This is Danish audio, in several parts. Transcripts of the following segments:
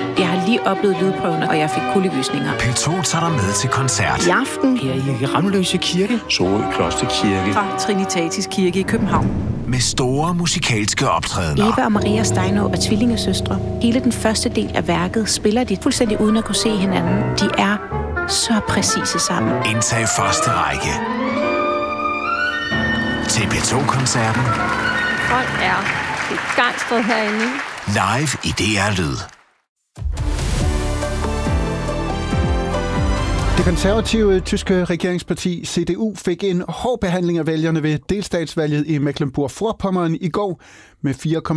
Jeg har lige oplevet lydprøven, og jeg fik kuldegysninger. P2 tager dig med til koncert. I aften her i Ramløse Kirke, Sorø Klosterkirke, fra Trinitatis Kirke i København. Med store musikalske optrædener. Eva og Maria Steinå er tvillingesøstre. Hele den første del af værket spiller de fuldstændig uden at kunne se hinanden. De er så præcise sammen. Indtag første række. Til P2-koncerten. Folk er begejstret herinde. Live i DR Lyd. Det konservative tyske regeringsparti CDU fik en hård behandling af vælgerne ved delstatsvalget i Mecklenburg-Vorpommern i går. Med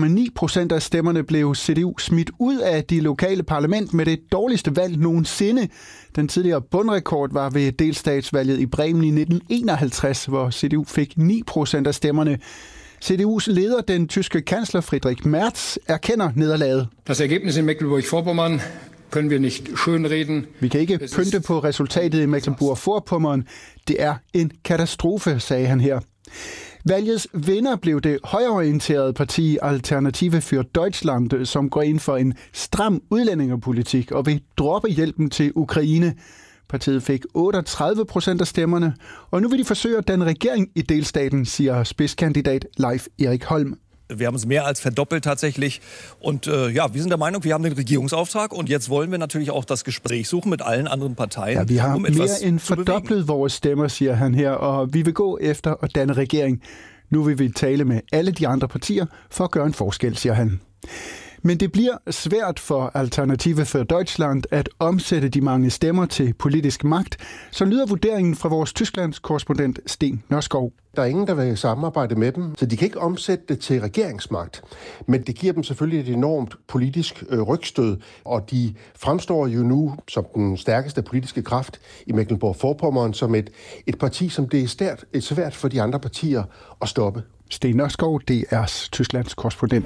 4,9% af stemmerne blev CDU smidt ud af de lokale parlament med det dårligste valg nogensinde. Den tidligere bundrekord var ved delstatsvalget i Bremen i 1951, hvor CDU fik 9% af stemmerne. CDU's leder, den tyske kansler Friedrich Merz, erkender nederlaget. Das Ergebnis in Mecklenburg-Vorpommern können wir nicht schönreden. Vi kan ikke pynte på resultatet i Mecklenburg-Vorpommern. Det er en katastrofe, sagde han her. Valgets vinder blev det højreorienterede parti Alternative für Deutschland, som går ind for en stram udlændingepolitik og vil droppe hjælpen til Ukraine. Partiet fik 38% af stemmerne, og nu vil de forsøge at danne regering i delstaten, siger spidskandidat Leif Erik Holm. Wir haben es mehr als verdoppelt tatsächlich. Und wir sind der Meinung, wir haben den Regierungsauftrag. Und jetzt wollen wir natürlich auch das Gespräch suchen mit allen anderen Parteien. Ja, vi har mere end fordoblet vores stemmer, siger han her, og vi vil gå efter at danne regering. Nu vil vi tale med alle de andre partier for at gøre en forskel, siger han. Men det bliver svært for Alternative für Deutschland at omsætte de mange stemmer til politisk magt, så lyder vurderingen fra vores Tysklands korrespondent Sten Nørskov. Der er ingen, der vil samarbejde med dem, så de kan ikke omsætte det til regeringsmagt. Men det giver dem selvfølgelig et enormt politisk rygstød, og de fremstår jo nu som den stærkeste politiske kraft i Mecklenburg-Vorpommern som et parti, som det er svært for de andre partier at stoppe. Sten Nørskov, DR's Tysklands korrespondent.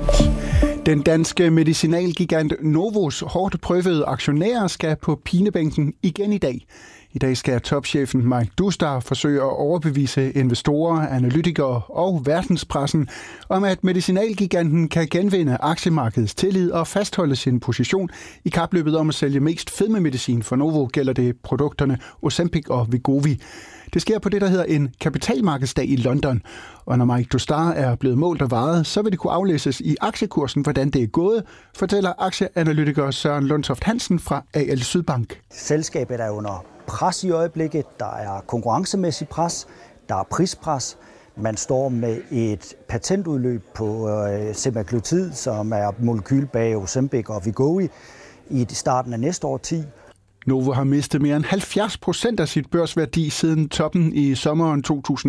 Den danske medicinalgigant Novos hårdt prøvede aktionærer skal på pinebænken igen i dag. I dag skal topchefen Mike Dustar forsøge at overbevise investorer, analytikere og verdenspressen om, at medicinalgiganten kan genvinde aktiemarkedets tillid og fastholde sin position i kapløbet om at sælge mest fedmemedicin. For Novo gælder det produkterne Ozempic og Wegovy. Det sker på det, der hedder en kapitalmarkedsdag i London. Og når Mike Dustar er blevet målt og vejet, så vil det kunne aflæses i aktiekursen, hvordan det er gået, fortæller aktieanalytiker Søren Lundtoft Hansen fra AL Sydbank. Selskabet er under pres i øjeblikket. Der er konkurrencemæssig pres. Der er prispres. Man står med et patentudløb på semaglutid, som er molekyl bag Ozempic og Wegovy i starten af næste årti. Novo har mistet mere end 70% af sit børsværdi siden toppen i sommeren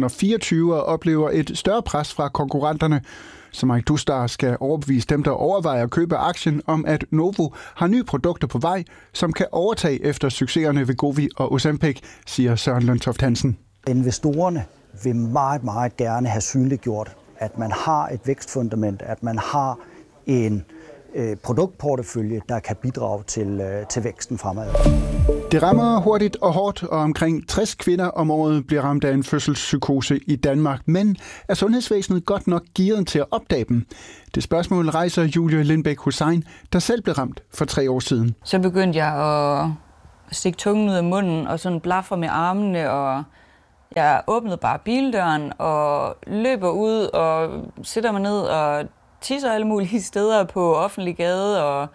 2024 og oplever et større pres fra konkurrenterne. Så Mike Dustar skal overbevise dem, der overvejer at købe aktien, om at Novo har nye produkter på vej, som kan overtage efter succeserne Wegovy og Ozempic, siger Søren Lundtoft Hansen. Investorerne vil meget, meget gerne have synliggjort, at man har et vækstfundament, at man har en produktportefølje, der kan bidrage til væksten fremad. Det rammer hurtigt og hårdt, og omkring 60 kvinder om året bliver ramt af en fødselspsykose i Danmark. Men er sundhedsvæsenet godt nok gearet til at opdage dem? Det spørgsmål rejser Julie Lindbæk Hussein, der selv blev ramt for 3 år siden. Så begyndte jeg at stikke tungen ud af munden og sådan blaffer med armene, og jeg åbnede bare bildøren og løber ud og sætter mig ned og tisser alle mulige steder på offentlig gade og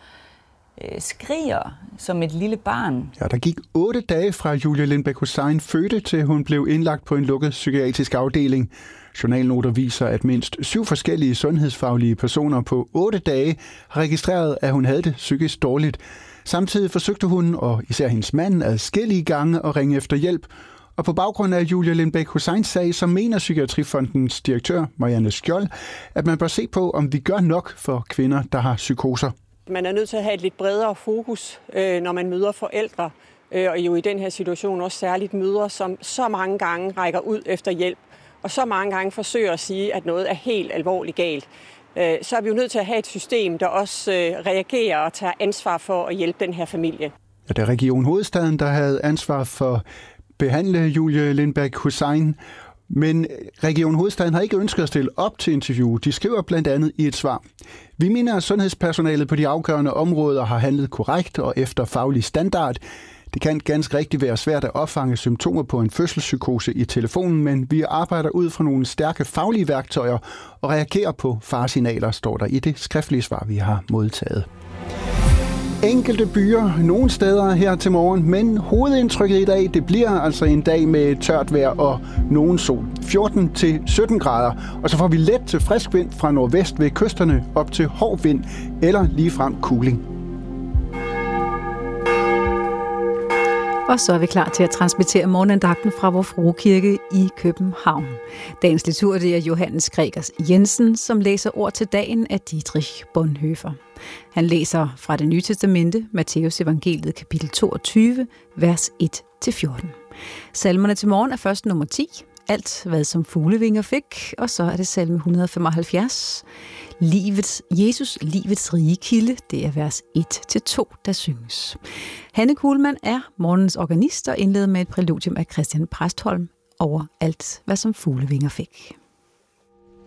skriger som et lille barn. Ja, der gik 8 dage fra Julie Lindbæk Hussein fødte til hun blev indlagt på en lukket psykiatrisk afdeling. Journalnoter viser, at mindst 7 forskellige sundhedsfaglige personer på 8 dage har registreret, at hun havde det psykisk dårligt. Samtidig forsøgte hun, og især hendes mand, adskillige gange at ringe efter hjælp. Og på baggrund af Julie Lindbæk Husseins sag, så mener Psykiatrifondens direktør, Marianne Skjold, at man bør se på, om vi gør nok for kvinder, der har psykoser. Man er nødt til at have et lidt bredere fokus, når man møder forældre, og jo i den her situation også særligt mødre, som så mange gange rækker ud efter hjælp, og så mange gange forsøger at sige, at noget er helt alvorligt galt. Så er vi jo nødt til at have et system, der også reagerer og tager ansvar for at hjælpe den her familie. Ja, det er Region Hovedstaden, der havde ansvar for behandle Julie Lindbæk Hussein. Men Region Hovedstaden har ikke ønsket at stille op til interview. De skriver blandt andet i et svar: Vi mener, at sundhedspersonalet på de afgørende områder har handlet korrekt og efter faglig standard. Det kan ganske rigtigt være svært at opfange symptomer på en fødselspsykose i telefonen, men vi arbejder ud fra nogle stærke faglige værktøjer og reagerer på faresignaler, står der i det skriftlige svar, vi har modtaget. Enkelte byer nogle steder her til morgen, men hovedindtrykket i dag, det bliver altså en dag med tørt vejr og nogen sol. 14 til 17 grader, og så får vi let til frisk vind fra nordvest ved kysterne op til hård vind eller ligefrem kuling. Og så er vi klar til at transmittere morgenandagten fra Vor Frue Kirke i København. Dagens liturg, det er Johannes Gregers Jensen, som læser ord til dagen af Dietrich Bonhoeffer. Han læser fra det Nye Testamente, Matteus evangeliet kapitel 22, vers 1-14. Salmerne til morgen er først nummer 10, alt hvad som fuglevinger fik, og så er det salme 175. Jesus, livets rige kilde, det er vers 1-2, der synges. Hanne Kuhlmann er morgens organist og indleder med et præludium af Christian Præstholm over alt, hvad som fuglevinger fik.